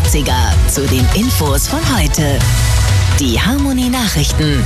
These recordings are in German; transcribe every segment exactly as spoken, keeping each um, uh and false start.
achtziger zu den Infos von heute. Die Harmonie Nachrichten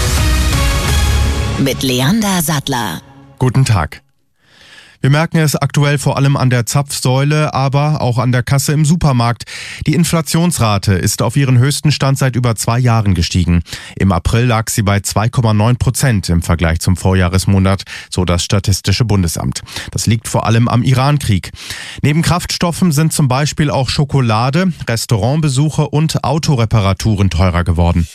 mit Leander Sattler. Guten Tag. Wir merken es aktuell vor allem an der Zapfsäule, aber auch an der Kasse im Supermarkt. Die Inflationsrate ist auf ihren höchsten Stand seit über zwei Jahren gestiegen. Im April lag sie bei zwei Komma neun Prozent im Vergleich zum Vorjahresmonat, so das Statistische Bundesamt. Das liegt vor allem am Iran-Krieg. Neben Kraftstoffen sind zum Beispiel auch Schokolade, Restaurantbesuche und Autoreparaturen teurer geworden.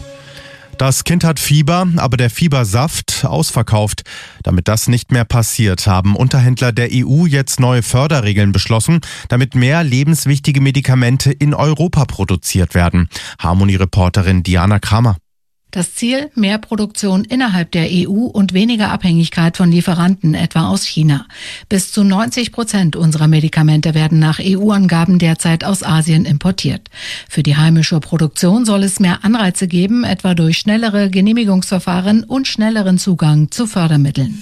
Das Kind hat Fieber, aber der Fiebersaft ausverkauft. Damit das nicht mehr passiert, haben Unterhändler der E U jetzt neue Förderregeln beschlossen, damit mehr lebenswichtige Medikamente in Europa produziert werden. Harmonie-Reporterin Diana Kramer. Das Ziel: mehr Produktion innerhalb der E U und weniger Abhängigkeit von Lieferanten, etwa aus China. Bis zu neunzig Prozent unserer Medikamente werden nach E U-Angaben derzeit aus Asien importiert. Für die heimische Produktion soll es mehr Anreize geben, etwa durch schnellere Genehmigungsverfahren und schnelleren Zugang zu Fördermitteln.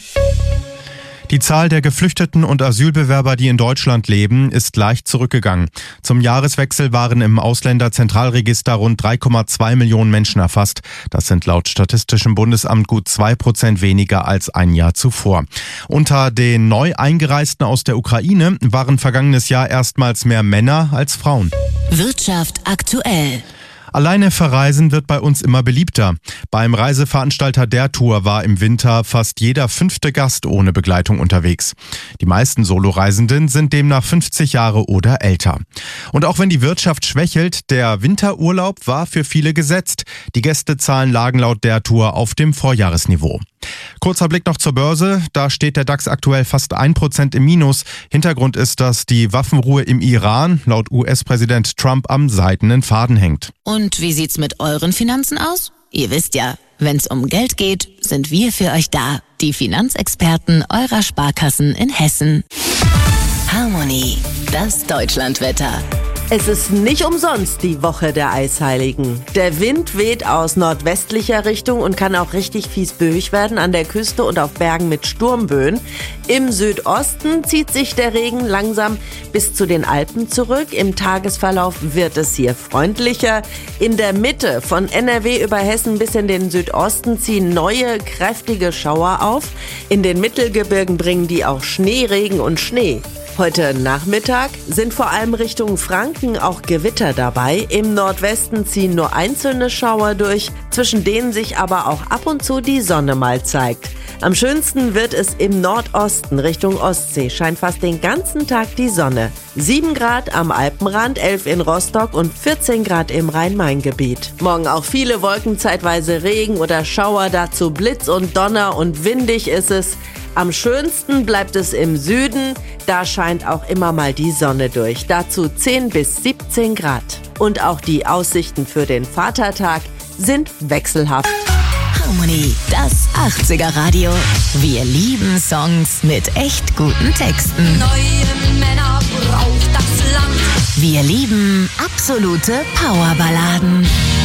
Die Zahl der Geflüchteten und Asylbewerber, die in Deutschland leben, ist leicht zurückgegangen. Zum Jahreswechsel waren im Ausländerzentralregister rund drei Komma zwei Millionen Menschen erfasst. Das sind laut Statistischem Bundesamt gut zwei Prozent weniger als ein Jahr zuvor. Unter den neu Eingereisten aus der Ukraine waren vergangenes Jahr erstmals mehr Männer als Frauen. Wirtschaft aktuell. Alleine verreisen wird bei uns immer beliebter. Beim Reiseveranstalter der Tour war im Winter fast jeder fünfte Gast ohne Begleitung unterwegs. Die meisten Soloreisenden sind demnach fünfzig Jahre oder älter. Und auch wenn die Wirtschaft schwächelt, der Winterurlaub war für viele gesetzt. Die Gästezahlen lagen laut der Tour auf dem Vorjahresniveau. Kurzer Blick noch zur Börse. Da steht der DAX aktuell fast ein Prozent im Minus. Hintergrund ist, dass die Waffenruhe im Iran laut U S-Präsident Trump am seidenen Faden hängt. Und wie sieht's mit euren Finanzen aus? Ihr wisst ja, wenn's um Geld geht, sind wir für euch da. Die Finanzexperten eurer Sparkassen in Hessen. Harmonie, das Deutschlandwetter. Es ist nicht umsonst die Woche der Eisheiligen. Der Wind weht aus nordwestlicher Richtung und kann auch richtig fies böig werden an der Küste und auf Bergen mit Sturmböen. Im Südosten zieht sich der Regen langsam bis zu den Alpen zurück. Im Tagesverlauf wird es hier freundlicher. In der Mitte von N R W über Hessen bis in den Südosten ziehen neue, kräftige Schauer auf. In den Mittelgebirgen bringen die auch Schneeregen und Schnee. Heute Nachmittag sind vor allem Richtung Franken auch Gewitter dabei. Im Nordwesten ziehen nur einzelne Schauer durch, zwischen denen sich aber auch ab und zu die Sonne mal zeigt. Am schönsten wird es im Nordosten Richtung Ostsee, scheint fast den ganzen Tag die Sonne. sieben Grad am Alpenrand, elf in Rostock und vierzehn Grad im Rhein-Main-Gebiet. Morgen auch viele Wolken, zeitweise Regen oder Schauer, dazu Blitz und Donner und windig ist es. Am schönsten bleibt es im Süden, da scheint auch immer mal die Sonne durch. Dazu zehn bis siebzehn Grad. Und auch die Aussichten für den Vatertag sind wechselhaft. Harmonie, das achtziger Radio. Wir lieben Songs mit echt guten Texten. Neue Männer braucht das Land. Wir lieben absolute Powerballaden.